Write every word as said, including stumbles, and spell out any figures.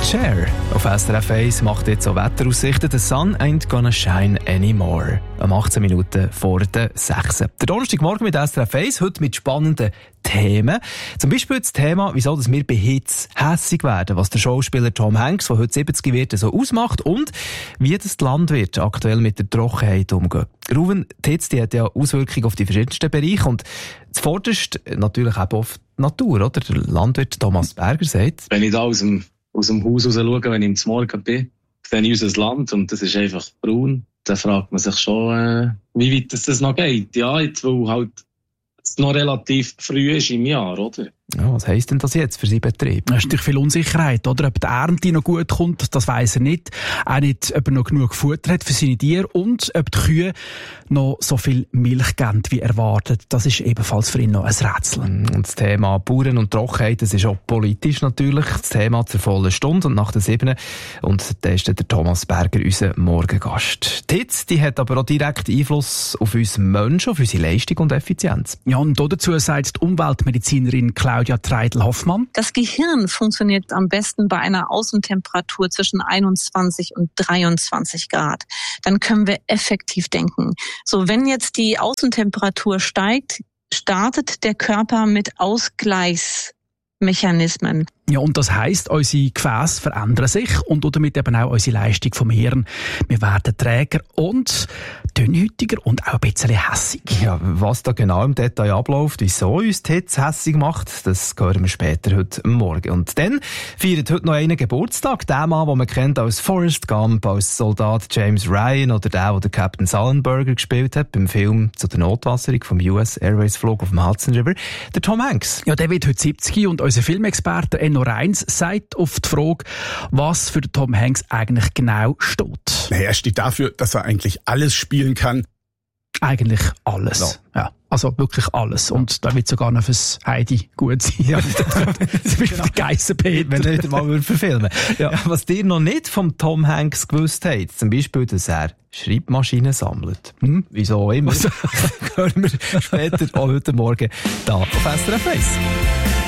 Cher auf S R F eins macht jetzt so Wetteraussichten. The sun ain't gonna shine anymore. Um achtzehn Minuten vor der sechs. Der Donnerstagmorgen mit S R F eins, heute mit spannenden Themen. Zum Beispiel das Thema, wieso dass wir bei Hits hässig werden, was der Schauspieler Tom Hanks, der heute siebzig wird, so ausmacht und wie das Landwirt aktuell mit der Trockenheit umgeht. Ruven, die Hitze die hat ja Auswirkungen auf die verschiedensten Bereiche und zuvorderst natürlich auch auf die Natur, oder? Der Landwirt Thomas Berger sagt: Wenn ich da aus dem, aus dem Haus raus schaue, wenn ich zum Morgen bin, sehe ich unser Land und das ist einfach braun. Dann fragt man sich schon, äh, wie weit das noch geht. Ja, jetzt, weil halt es noch relativ früh ist im Jahr, oder? Ja, was heisst denn das jetzt für seinen Betrieb? Es ist natürlich viel Unsicherheit, oder? Ob die Ernte noch gut kommt, das weiss er nicht. Auch nicht, ob er noch genug Futter hat für seine Tiere und ob die Kühe noch so viel Milch geben, wie erwartet. Das ist ebenfalls für ihn noch ein Rätsel. Und das Thema Bauern und Trockenheit, das ist auch politisch natürlich das Thema zur vollen Stunde und nach der sieben. Und da ist der Thomas Berger, unser Morgengast. Die Hitze, die hat aber auch direkt Einfluss auf uns Menschen, auf unsere Leistung und Effizienz. Ja, und dazu sagt die Umweltmedizinerin Claudia Treidel-Hoffmann: Das Gehirn funktioniert am besten bei einer Außentemperatur zwischen einundzwanzig und dreiundzwanzig Grad. Dann können wir effektiv denken. So, wenn jetzt die Außentemperatur steigt, startet der Körper mit Ausgleichsmechanismen. Ja, und das heisst, unsere Gefäße verändern sich und damit eben auch unsere Leistung vom Hirn. Wir werden träger und dünnhäutiger und auch ein bisschen hässig. Ja, was da genau im Detail abläuft, wieso uns die Hitze hässig macht, das hören wir später heute Morgen. Und dann feiert heute noch einen Geburtstag. Der Mann, den man kennt als Forrest Gump, als Soldat James Ryan oder der, der Captain Sullenberger gespielt hat beim Film zu der Notwasserung vom U S Airways Flug auf dem Hudson River, der Tom Hanks. Ja, der wird heute siebzig und unser Filmexperte Enno Reins sagt auf die Frage, was für Tom Hanks eigentlich genau steht. Naja, er steht dafür, dass er eigentlich alles spielen kann. Eigentlich alles. Ja. Ja. Also wirklich alles. Ja. Und da wird sogar noch fürs Heidi gut sein. Ja, das ist der Geissenpeter. Wenn er mal verfilmen. Ja. Ja, was ihr noch nicht vom Tom Hanks gewusst habt, zum Beispiel, dass er Schreibmaschinen sammelt. Hm? Wieso immer? Das hören wir später auch heute Morgen da auf S R F eins.